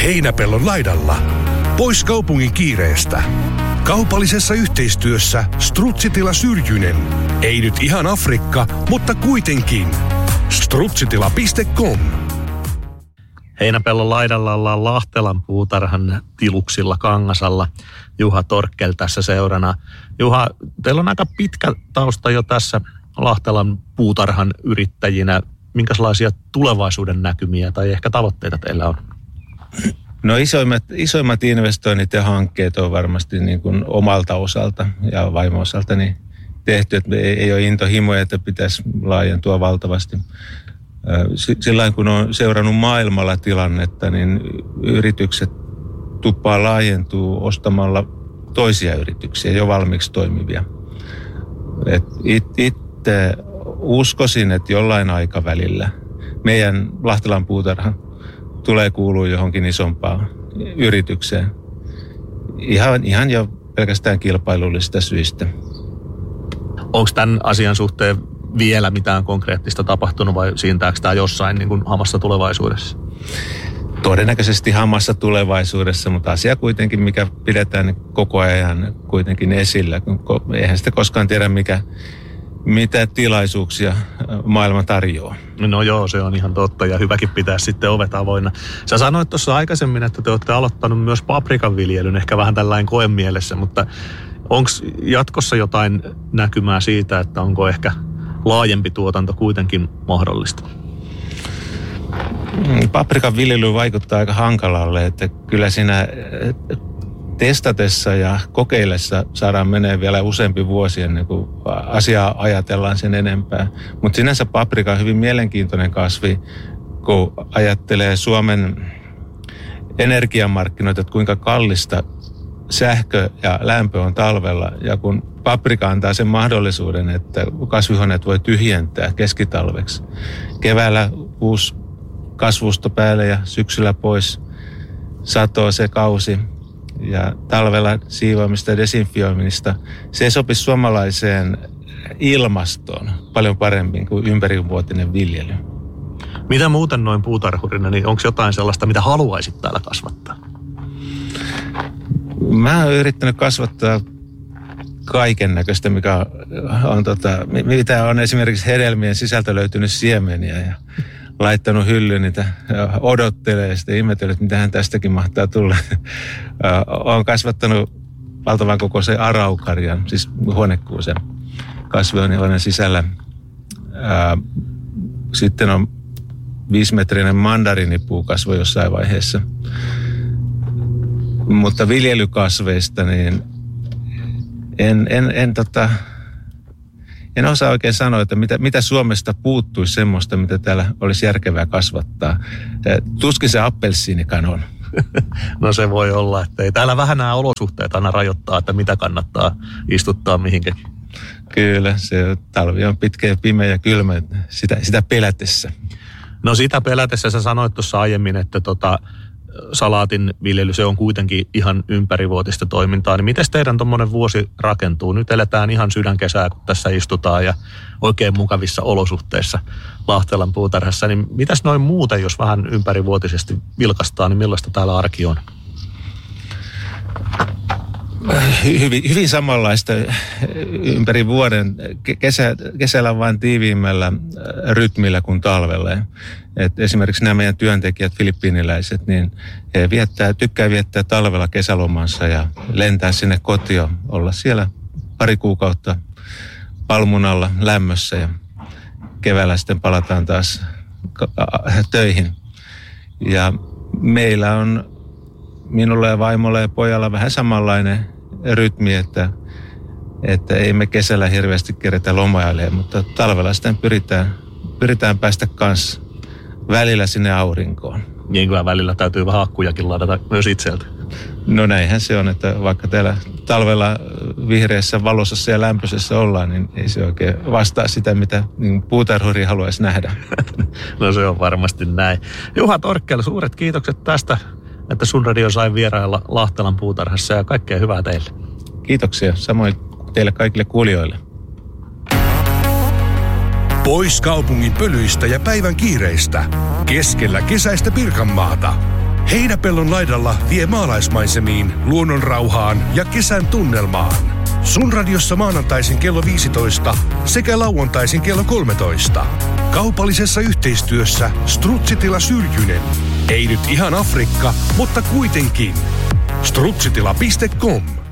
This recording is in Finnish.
Heinäpellon laidalla. Pois kaupungin kiireestä. Kaupallisessa yhteistyössä Strutsitila Syrjynen. Ei nyt ihan Afrikka, mutta kuitenkin. Strutsitila.com. Heinäpellon laidalla ollaan Lahtelan puutarhan tiluksilla Kangasalla. Juha Torkkel tässä seurana. Juha, teillä on aika pitkä tausta jo tässä Lahtelan puutarhan yrittäjinä. Minkälaisia tulevaisuuden näkymiä tai ehkä tavoitteita teillä on? No isoimmat investoinnit ja hankkeet on varmasti niin kuin omalta osalta ja vaimon osalta niin tehty, että ei ole intohimoja, että pitäisi laajentua valtavasti. Silloin kun on seurannut maailmalla tilannetta, niin yritykset tuppaa laajentuu ostamalla toisia yrityksiä, jo valmiiksi toimivia. Itse uskoisin, että jollain aikavälillä meidän Lahtelan puutarha tulee kuulua johonkin isompaan yritykseen. Ihan jo pelkästään kilpailullisista syistä. Onko tämän asian suhteen vielä mitään konkreettista tapahtunut vai siintääkö tämä jossain niin kuin hamassa tulevaisuudessa? Todennäköisesti hamassa tulevaisuudessa, mutta asia kuitenkin, mikä pidetään koko ajan kuitenkin esillä. Eihän sitä koskaan tiedä, mitä tilaisuuksia maailma tarjoaa. No joo, se on ihan totta ja hyväkin pitää sitten ovet avoinna. Sä sanoit tuossa aikaisemmin, että te olette aloittanut myös paprikan viljelyn, ehkä vähän tällainen koemielessä, mutta onko jatkossa jotain näkymää siitä, että onko ehkä laajempi tuotanto kuitenkin mahdollista? Paprikan viljely vaikuttaa aika hankalalle, että kyllä siinä testatessa ja kokeillessa saadaan menee vielä useampi vuosi ennen kuin asiaa ajatellaan sen enempää. Mutta sinänsä paprika on hyvin mielenkiintoinen kasvi, kun ajattelee Suomen energiamarkkinoita, että kuinka kallista sähkö ja lämpö on talvella. Ja kun paprika antaa sen mahdollisuuden, että kasvihuoneet voi tyhjentää keskitalveksi. Keväällä uusi kasvusto päälle ja syksyllä pois satoo se kausi. Ja talvella siivoamista ja desinfioimista. Se sopisi suomalaiseen ilmastoon paljon paremmin kuin ympärivuotinen viljely. Mitä muuten noin puutarhurina, niin onko jotain sellaista, mitä haluaisit täällä kasvattaa? Mä oon yrittänyt kasvattaa kaiken näköistä, mitä on esimerkiksi hedelmien sisältä löytynyt siemeniä ja laittanut hyllyyn niitä, odottelee ja sitten ihmetellyt, että mitähän tästäkin mahtaa tulla. Olen kasvattanut valtavan kokoisen araukarjan, siis huonekuusen kasvihuoneen sisällä. Sitten on 5-metrinen mandarinipuukasvo jossain vaiheessa. Mutta viljelykasveista niin en osaa oikein sanoa, että mitä Suomesta puuttuisi semmoista, mitä täällä olisi järkevää kasvattaa. Tuskin se appelsiinikan on. No se voi olla, että ei täällä vähän nämä olosuhteet aina rajoittaa, että mitä kannattaa istuttaa mihinkäkin. Kyllä, se talvi on pitkä ja pimeä ja kylmä, sitä pelätessä. No sitä pelätessä sä sanoit tuossa aiemmin, että salaatin viljely, se on kuitenkin ihan ympärivuotista toimintaa. Niin miten teidän tuommoinen vuosi rakentuu? Nyt eletään ihan sydänkesää, kun tässä istutaan ja oikein mukavissa olosuhteissa Lahtelan puutarhassa. Niin mitäs noin muuten, jos vähän ympärivuotisesti vilkastaa, niin millaista täällä arki on? Hyvin samanlaista ympäri vuoden. Kesällä vain tiiviimmällä rytmillä kuin talvella. Et esimerkiksi nämä meidän työntekijät, filippiiniläiset, niin he tykkää viettää talvella kesälomansa ja lentää sinne kotiin, olla siellä pari kuukautta palmun alla lämmössä ja keväällä sitten palataan taas töihin. Ja meillä on minulla ja vaimolla ja pojalla vähän samanlainen rytmi, että ei me kesällä hirveästi kerätä lomailemaan, mutta talvella sitten pyritään päästä kanssa välillä sinne aurinkoon. Niin kyllä välillä täytyy vähän akkujakin ladata myös itseltä. No näinhän se on, että vaikka täällä talvella vihreässä, valoisessa ja lämpöisessä ollaan, niin ei se oikein vastaa sitä, mitä puutarhuri haluaisi nähdä. No se on varmasti näin. Juha Torkkel, suuret kiitokset tästä, että sun radio sai vierailla Lahtelan puutarhassa ja kaikkea hyvää teille. Kiitoksia, samoin teille kaikille kuulijoille. Pois kaupungin pölyistä ja päivän kiireistä. Keskellä kesäistä Pirkanmaata. Heinäpellon laidalla vie maalaismaisemiin, luonnon rauhaan ja kesän tunnelmaan. Sun radiossa maanantaisin kello 15 sekä lauantaisin kello 13. Kaupallisessa yhteistyössä Strutsitila Syrjynen. Ei nyt ihan Afrikka, mutta kuitenkin. Strutsitila.com